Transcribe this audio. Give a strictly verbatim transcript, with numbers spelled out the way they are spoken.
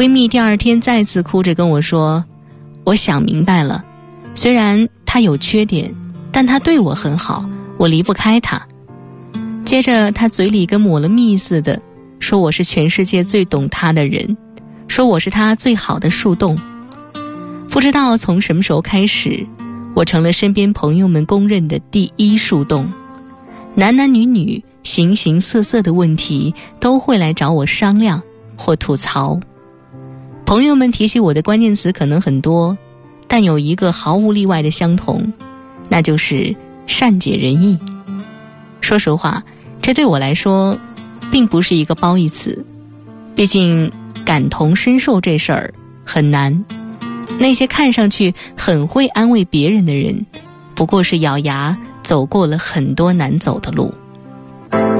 闺蜜第二天再次哭着跟我说，我想明白了，虽然他有缺点，但他对我很好，我离不开他。接着他嘴里跟抹了蜜似的说我是全世界最懂他的人，说我是他最好的树洞。不知道从什么时候开始，我成了身边朋友们公认的第一树洞。男男女女形形色色的问题都会来找我商量或吐槽。朋友们提起我的关键词可能很多，但有一个毫无例外的相同，那就是善解人意。说实话，这对我来说并不是一个褒义词，毕竟感同身受这事儿很难。那些看上去很会安慰别人的人，不过是咬牙走过了很多难走的路。